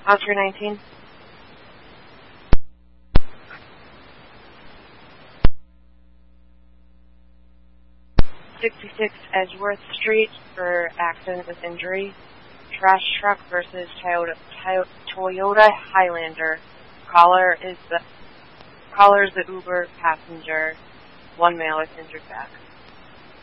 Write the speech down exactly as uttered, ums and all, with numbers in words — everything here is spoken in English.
Oscar nineteen. sixty-six Edgeworth Street for accident with injury. Trash truck versus Toyota, Toyota Highlander. Caller is the caller is the Uber passenger. One male is injured back.